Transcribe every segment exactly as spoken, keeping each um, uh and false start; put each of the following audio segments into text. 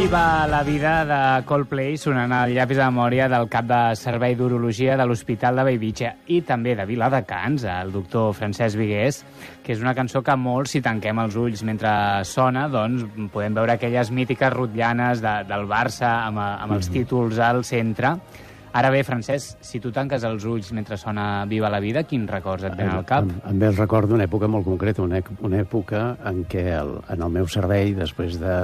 Viva la vida de Coldplay sonant al llapis de memòria del cap de servei d'urologia de l'Hospital de Bellvitge i també de Viladecans, el doctor Francesc Vigués, que és una cançó que molts, si tanquem els ulls mentre sona, doncs podem veure aquelles mítiques rotllanes de, del Barça amb, amb els títols al centre. Ara bé, Francesc, si tu tanques els ulls mentre sona Viva la vida, quins records et venen al cap? Em, em ve el record d'una època molt concreta, una, una època en què el, en el meu servei, després de,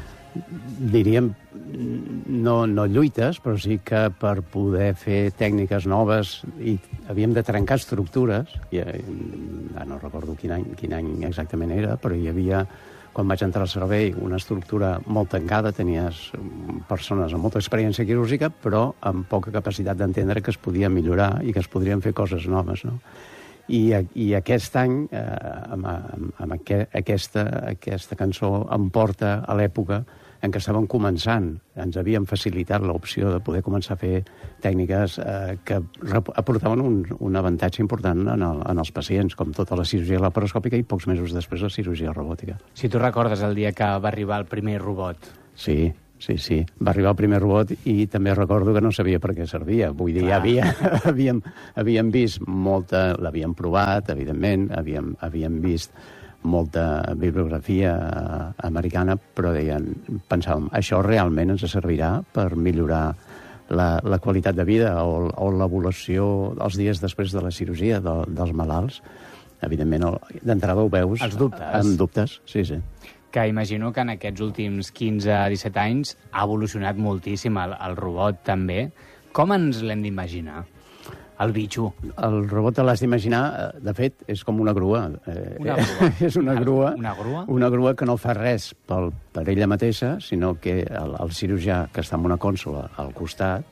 diríem, no, no lluites, però sí que per poder fer tècniques noves i havíem de trencar estructures, i, ja no recordo quin any, quin any exactament era, però hi havia, quan vaig entrar al servei, una estructura molt tancada, tenies persones amb molta experiència quirúrgica, però amb poca capacitat d'entendre que es podia millorar i que es podrien fer coses noves, no? I, i aquest any, eh, amb, amb, amb aqu aquesta, aquesta cançó em porta a l'època en què estàvem començant. Ens havien facilitat l'opció de poder començar a fer tècniques eh, que aportaven un, un avantatge important en, el, en els pacients, com tota la cirurgia laparoscòpica i pocs mesos després la cirurgia robòtica. Si tu recordes el dia que va arribar el primer robot. Sí, sí, sí. Va arribar el primer robot i també recordo que no sabia per què servia. Vull dir, ja havia, havíem, havíem vist molta... L'havíem provat, evidentment, havíem, havíem vist molta bibliografia americana, però deien, pensàvem, això realment ens servirà per millorar la, la qualitat de vida o, o l'evolució els dies després de la cirurgia de, dels malalts. Evidentment, d'entrada ho veus... Els dubtes. Amb dubtes, sí, sí. Que imagino que en aquests últims quinze a disset anys ha evolucionat moltíssim el, el robot també. Com ens l'hem d'imaginar? El bitxo. El robot te l'has d'imaginar, de fet, és com una grua. Una grua? És una grua, una grua? Una grua que no fa res pel, per ella mateixa, sinó que el, el cirurgià, que està en una cònsola al costat,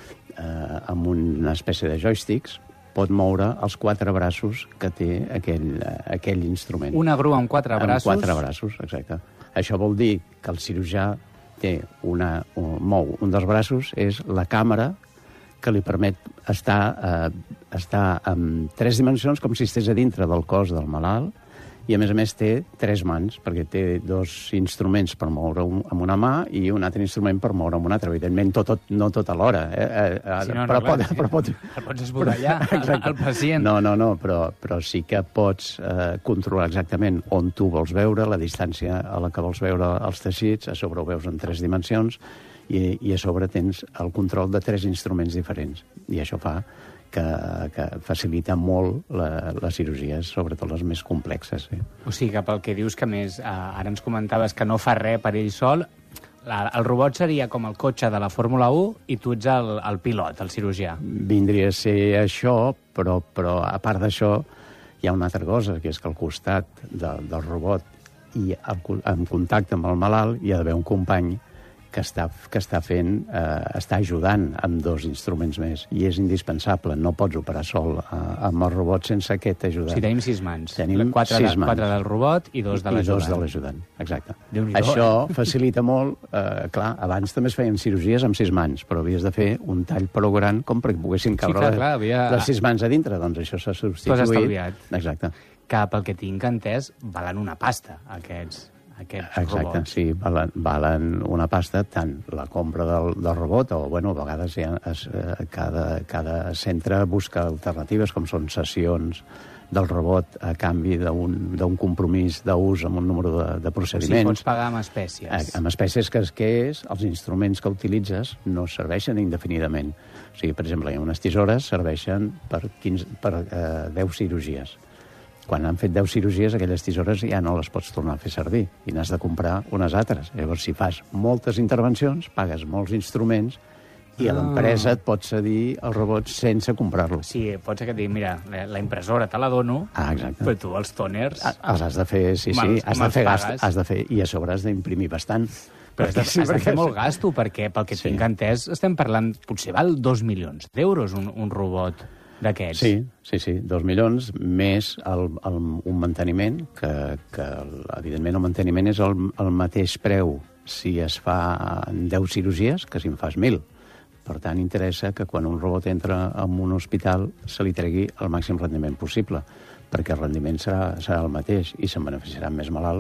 eh, amb una espècie de joysticks, pot moure els quatre braços que té aquell, aquell instrument. Una grua amb quatre braços? Amb quatre braços, exacte. Això vol dir que el cirurgià té una, mou un dels braços, és la càmera que li permet estar, eh, estar en tres dimensions com si estigués a dintre del cos del malalt, i a més a més té tres mans, perquè té dos instruments per moure un, amb una mà i un altre instrument per moure amb una altra. Evidentment, tot, tot, no tot alhora. Eh? Eh, sí, no, però, no, pot, clar, però pot... El pots esbudellar al pacient. No, no, no, però, però sí que pots eh, controlar exactament on tu vols veure, la distància a la que vols veure els teixits, a sobre ho veus en tres dimensions, i, i a sobre tens el control de tres instruments diferents. I això fa que, que facilita molt la, les cirurgies, sobretot les més complexes. Sí. O sigui que pel que dius que més, eh, ara ens comentaves que no fa res per ell sol, la, el robot seria com el cotxe de la Fórmula u i tu ets el, el pilot, el cirurgià. Vindria a ser això, però, però a part d'això hi ha una altra cosa, que és que al costat de, del robot i al, en contacte amb el malalt hi ha d'haver un company que està, que està fent, eh, està ajudant amb dos instruments més, i és indispensable, no pots operar sol eh, amb el robot sense aquest ajudant. O sigui, tenim sis mans. Tenim quatre, sis de, mans. Quatre del robot i dos de l'ajudant. I dos de l'ajudant, exacte. Déu-n'hi-do, Això eh? facilita molt, eh, clar, abans també es feien cirurgies amb sis mans, però havies de fer un tall prou gran com perquè poguessin cabre sí, clar, les, clar, havia... les sis mans a dintre, doncs això s'ha substituït. Tu has estalviat. Exacte. Que pel que tinc entès, valen una pasta, aquests... aquests Exacte, robots. sí, valen, valen una pasta, tant la compra del, del robot, o, bueno, a vegades ja es, eh, cada, cada centre busca alternatives, com són sessions del robot a canvi d'un compromís d'ús amb un número de, de procediments. O sigui, pots pagar amb espècies. Eh, amb espècies que, que és, els instruments que utilitzes no serveixen indefinidament. O sigui, per exemple, unes tisores serveixen per, quinze, per eh, deu cirurgies. Quan han fet deu cirurgies, aquelles tisores ja no les pots tornar a fer servir i n'has de comprar unes altres. Llavors, si fas moltes intervencions, pagues molts instruments i a l'empresa et pot cedir el robot sense comprar-lo. Sí, pot ser que et digui, mira, la impressora te la dono, ah, exacte. Però tu els tòners... Els has de fer, sí, sí, has de fer gast, has de fer, i a sobre has d'imprimir bastant. Però has de, sí, has de fer molt gasto, perquè pel que sí. tinc entès estem parlant, potser val dos milions d'euros un, un robot d'aquests. Sí, sí, sí, dos milions, més el, el, un manteniment, que, que evidentment el manteniment és el, el mateix preu si es fa en deu cirurgies que si en fas mil. Per tant, interessa que quan un robot entra en un hospital se li tregui el màxim rendiment possible, perquè el rendiment serà, serà el mateix i se'n beneficiaran més malalts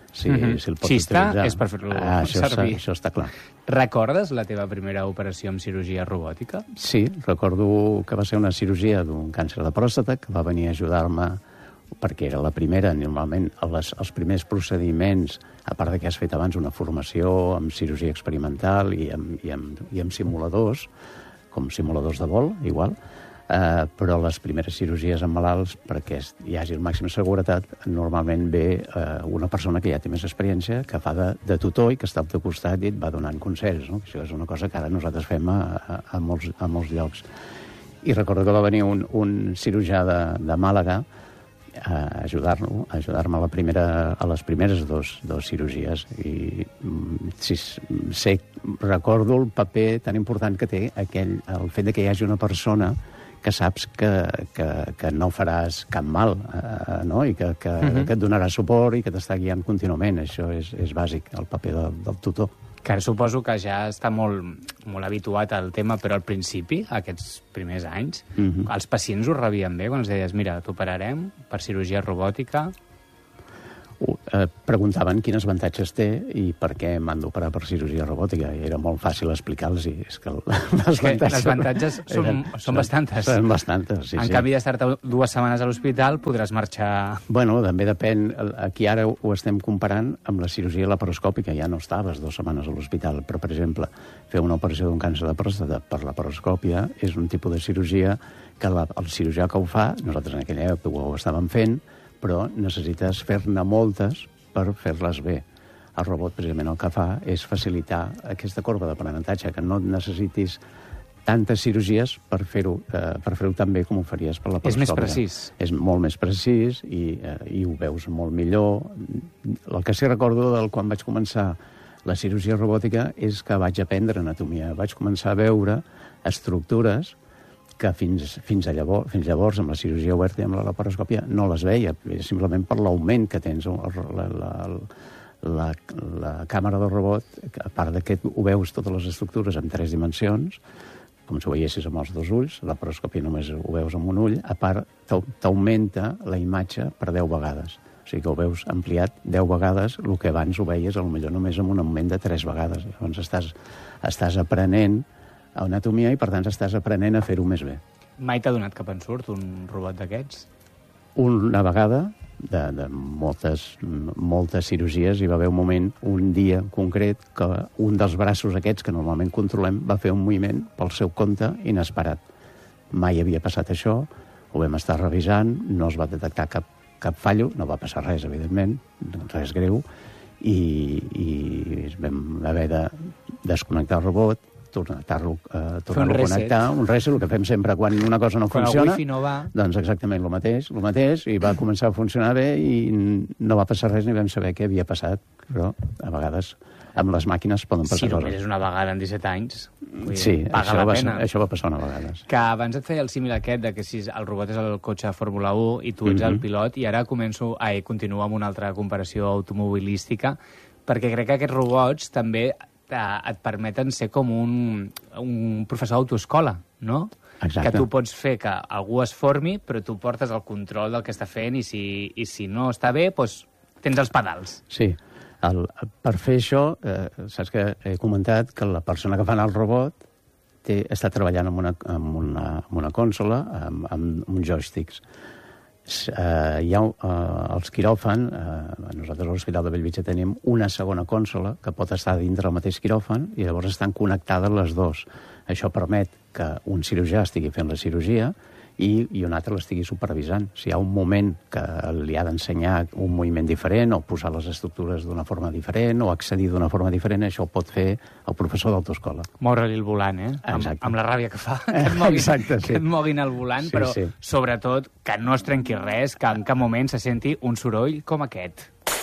si, mm-hmm. si el pots si està, utilitzar. és per fer-lo ah, això servir. Està, això està clar. Recordes la teva primera operació amb cirurgia robòtica? Sí, recordo que va ser una cirurgia d'un càncer de pròstata que va venir a ajudar-me perquè era la primera. Normalment les, els primers procediments, a part de que has fet abans una formació amb cirurgia experimental i amb, i amb, i amb simuladors, com simuladors de vol, igual, eh, però les primeres cirurgies en malalts, perquè hi hagi el màxim de seguretat, normalment ve eh, una persona que ja té més experiència, que fa de, de tutor i que està al teu costat i et va donant consells. No? Això és una cosa que ara nosaltres fem a, a, a, molts, a molts llocs. I recordo que va venir un, un cirurgià de, de Màlaga a ajudar-lo, a ajudar-me a, la primera, a les primeres dos, dos cirurgies. I si sé, recordo el paper tan important que té aquell, el fet de que hi hagi una persona que saps que, que, que no faràs cap mal, eh, no? I que, que, uh-huh. que et donarà suport i que t'està guiant contínuament. Això és, és bàsic, el paper de, del tutor. Que ara suposo que ja està molt, molt habituat al tema, però al principi, aquests primers anys, uh-huh. els pacients ho rebien bé quan els deies, mira, t'operarem per cirurgia robòtica. Uh, eh, preguntaven quins avantatges té i per què m'han d'operar per cirurgia robòtica. I era molt fàcil explicar-los. És que les que les avantatges són, eren, són, són bastantes. Són bastantes, sí. En sí. canvi d'estar dues setmanes a l'hospital podràs marxar... Bueno, també depèn. Aquí ara ho estem comparant amb la cirurgia laparoscòpica. Ja no estaves dues setmanes a l'hospital, però, per exemple, fer una operació d'un càncer de pròstata per laparoscòpia és un tipus de cirurgia que la, el cirurgià que ho fa, nosaltres en aquella època ho estàvem fent, però necessites fer-ne moltes per fer-les bé. El robot, precisament, el que fa és facilitar aquesta corba d'aprenentatge, que no necessitis tantes cirurgies per fer-ho eh, per fer-ho tan bé com ho faries per la laparoscòpia. És més precís. És molt més precís i, eh, i ho veus molt millor. El que sí recordo del quan vaig començar la cirurgia robòtica és que vaig aprendre anatomia. Vaig començar a veure estructures que fins, fins, a llavors, fins llavors amb la cirurgia oberta i amb la laparoscòpia no les veia, simplement per l'augment que tens. La, la, la, la càmera del robot, a part de que ho veus totes les estructures en tres dimensions, com si ho veiessis amb els dos ulls, la laparoscòpia només ho veus amb un ull, a part t'augmenta la imatge per deu vegades. O sigui que ho veus ampliat deu vegades, el que abans ho veies potser només amb un augment de tres vegades. Llavors estàs, estàs aprenent anatomia i, per tant, estàs aprenent a fer-ho més bé. Mai t'ha donat cap ensurt un robot d'aquests? Una vegada, de, de moltes, moltes cirurgies, hi va haver un moment, un dia concret, que un dels braços aquests, que normalment controlem, va fer un moviment pel seu compte inesperat. Mai havia passat això, ho vam estar revisant, no es va detectar cap, cap fallo, no va passar res, evidentment, res greu, i, i vam haver de desconnectar el robot, tornar-lo uh, tornar a connectar, un reset, el que fem sempre quan una cosa no quan funciona, el wifi no va... doncs exactament el mateix, el mateix, i va començar a funcionar bé i no va passar res ni vam saber què havia passat, però a vegades amb les màquines poden passar sí, coses. Si només és una vegada en disset anys, vull dir, sí, paga això la va, pena. Això va passar una vegada. Que abans et feia el símil aquest de que si el robot és el cotxe de Fórmula u i tu ets mm-hmm. el pilot, i ara començo, ai, continuo amb una altra comparació automobilística, perquè crec que aquests robots també et permeten ser com un, un professor d'autoescola, no? Exacte. Que tu pots fer que algú es formi, però tu portes el control del que està fent i si, i si no està bé, doncs tens els pedals. Sí. El, per fer això, eh, saps que he comentat que la persona que fa el robot té, està treballant amb una, amb una, amb una consola, amb, amb uns joysticks. Uh, hi ha uh, els quiròfan, uh, nosaltres a l'Hospital de Bellvitge tenim una segona consola que pot estar dintre del mateix quiròfan i llavors estan connectades les dues. Això permet que un cirurgià estigui fent la cirurgia i, i un altre l'estigui supervisant. Si hi ha un moment que li ha d'ensenyar un moviment diferent o posar les estructures d'una forma diferent o accedir d'una forma diferent, això ho pot fer el professor d'autoescola. Moure-li el volant, eh? Amb, amb la ràbia que fa. Que et moguin, exacte, sí. Que et moguin el volant, sí, però sí. Sobretot que no es trenqui res, que en cap moment se senti un soroll com aquest.